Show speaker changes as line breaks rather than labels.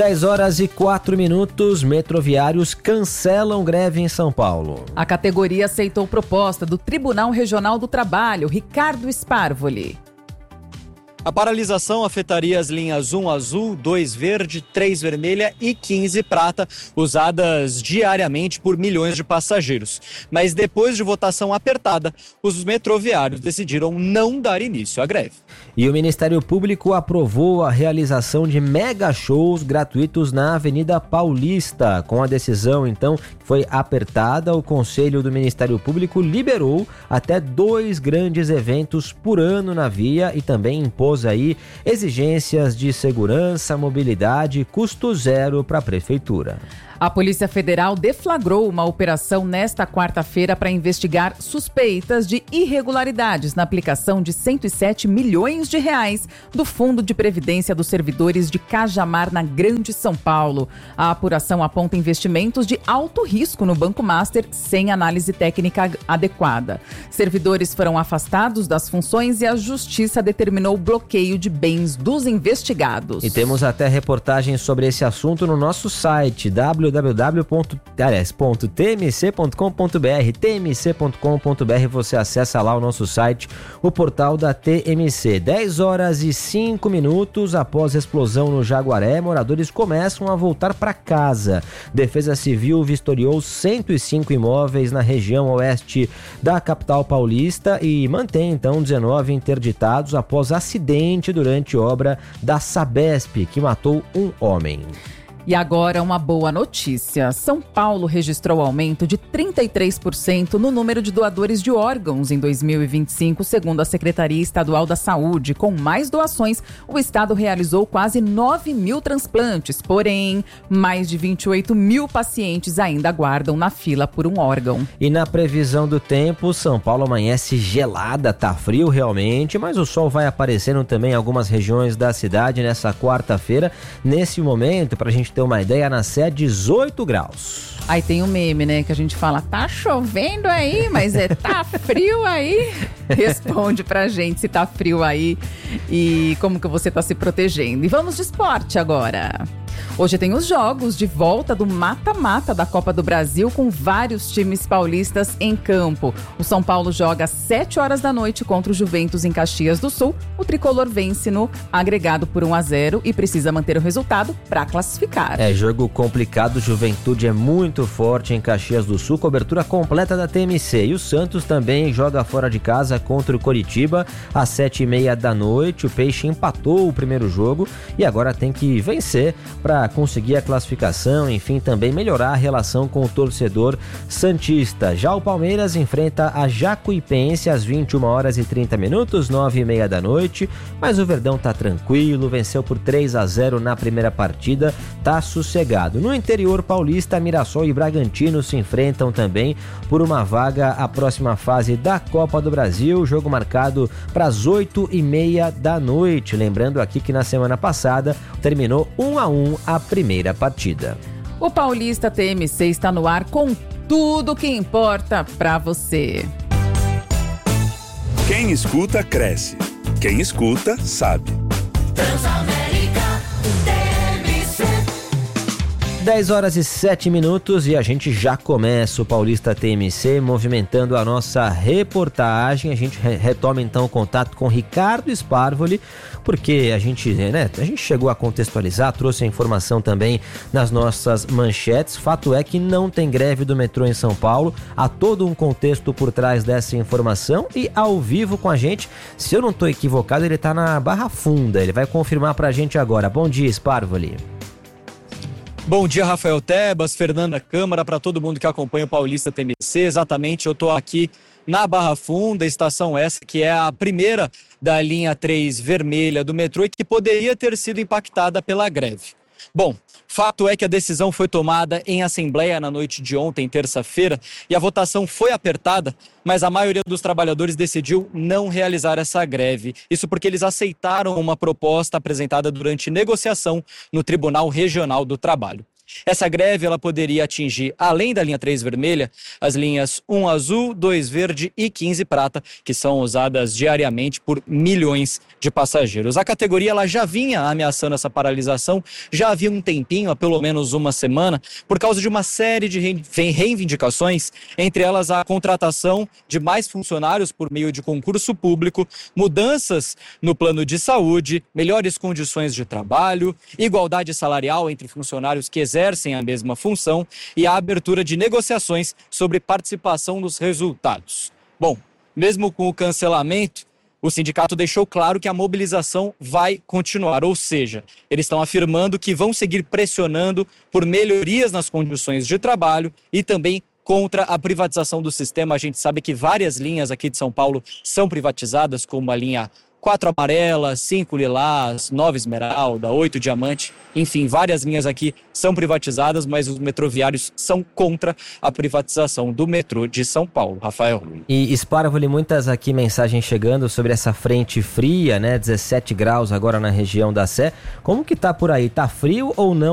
10h04, metroviários cancelam greve em São Paulo.
A categoria aceitou proposta do Tribunal Regional do Trabalho, Ricardo Sparvoli.
A paralisação afetaria as linhas 1 azul, 2 verde, 3 vermelha e 15 prata, usadas diariamente por milhões de passageiros. Mas depois de votação apertada, os metroviários decidiram não dar início à greve.
E o Ministério Público aprovou a realização de mega shows gratuitos na Avenida Paulista. Com a decisão, então, que foi apertada, o Conselho do Ministério Público liberou até 2 grandes eventos por ano na via e também impôs aí exigências de segurança, mobilidade e custo zero para a Prefeitura.
A Polícia Federal deflagrou uma operação nesta quarta-feira para investigar suspeitas de irregularidades na aplicação de 107 milhões de reais do Fundo de Previdência dos Servidores de Cajamar, na Grande São Paulo. A apuração aponta investimentos de alto risco no Banco Master sem análise técnica adequada. Servidores foram afastados das funções e a Justiça determinou o bloqueio de bens dos investigados.
E temos até reportagens sobre esse assunto no nosso site www.tmc.com.br. tmc.com.br, você acessa lá o nosso site, o portal da TMC. 10h05 após explosão no Jaguaré, moradores começam a voltar para casa. Defesa Civil vistoriou 105 imóveis na região oeste da capital paulista e mantém então 19 interditados após acidente durante obra da Sabesp, que matou um homem.
E agora uma boa notícia. São Paulo registrou aumento de 33% no número de doadores de órgãos em 2025, segundo a Secretaria Estadual da Saúde. Com mais doações, o estado realizou quase 9 mil transplantes, porém, mais de 28 mil pacientes ainda aguardam na fila por um órgão.
E na previsão do tempo, São Paulo amanhece gelada, tá frio realmente, mas o sol vai aparecendo também em algumas regiões da cidade nessa quarta-feira. Nesse momento, pra gente ter uma ideia, na Sé 18 graus.
Aí tem um meme, né, que a gente fala, tá chovendo aí, mas tá frio aí? Responde pra gente se tá frio aí e como que você tá se protegendo. E vamos de esporte agora. Hoje tem os jogos de volta do mata-mata da Copa do Brasil com vários times paulistas em campo. O São Paulo joga às 7h da noite contra o Juventus em Caxias do Sul. O tricolor vence no agregado por 1-0 e precisa manter o resultado para classificar.
É jogo complicado, Juventude é muito forte em Caxias do Sul, cobertura completa da TMC. E o Santos também joga fora de casa contra o Coritiba às 7h30 da noite. O Peixe empatou o primeiro jogo e agora tem que vencer para conseguir a classificação, enfim, também melhorar a relação com o torcedor santista. Já o Palmeiras enfrenta a Jacuipense às 21h30, 9h30 da noite, mas o Verdão tá tranquilo, venceu por 3-0 na primeira partida, tá sossegado. No interior paulista, Mirassol e Bragantino se enfrentam também por uma vaga à próxima fase da Copa do Brasil, jogo marcado para as 8h30 da noite. Lembrando aqui que na semana passada terminou 1-1 a primeira partida.
O Paulista TMC está no ar com tudo que importa para você.
Quem escuta, cresce. Quem escuta, sabe.
Transamérica TMC.
10h07 e a gente já começa o Paulista TMC movimentando a nossa reportagem. A gente retoma então o contato com Ricardo Sparvoli, porque a gente chegou a contextualizar, trouxe a informação também nas nossas manchetes. Fato é que não tem greve do metrô em São Paulo, há todo um contexto por trás dessa informação e ao vivo com a gente, se eu não estou equivocado, ele está na Barra Funda, ele vai confirmar pra gente agora. Bom dia, Sparvoli.
Bom dia, Rafael Tebas, Fernanda Câmara, para todo mundo que acompanha o Paulista TMC. Exatamente, eu estou aqui na Barra Funda, estação essa que é a primeira da linha 3 vermelha do metrô e que poderia ter sido impactada pela greve. Bom, fato é que a decisão foi tomada em assembleia na noite de ontem, terça-feira, e a votação foi apertada, mas a maioria dos trabalhadores decidiu não realizar essa greve. Isso porque eles aceitaram uma proposta apresentada durante negociação no Tribunal Regional do Trabalho. Essa greve ela poderia atingir, além da linha 3 vermelha, as linhas 1 azul, 2 verde e 15 prata, que são usadas diariamente por milhões de passageiros. A categoria ela já vinha ameaçando essa paralisação, já havia um tempinho, há pelo menos uma semana, por causa de uma série de reivindicações, entre elas a contratação de mais funcionários por meio de concurso público, mudanças no plano de saúde, melhores condições de trabalho, igualdade salarial entre funcionários que exercem a mesma função e a abertura de negociações sobre participação nos resultados. Bom, mesmo com o cancelamento, o sindicato deixou claro que a mobilização vai continuar, ou seja, eles estão afirmando que vão seguir pressionando por melhorias nas condições de trabalho e também contra a privatização do sistema. A gente sabe que várias linhas aqui de São Paulo são privatizadas, como a linha 4 amarela, 5 lilás, 9 esmeralda, 8 diamante, enfim, várias linhas aqui são privatizadas, mas os metroviários são contra a privatização do metrô de São Paulo. Rafael Rui.
E Spárvoli, muitas aqui mensagens chegando sobre essa frente fria, né? 17 graus agora na região da Sé. Como que tá por aí? Tá frio ou não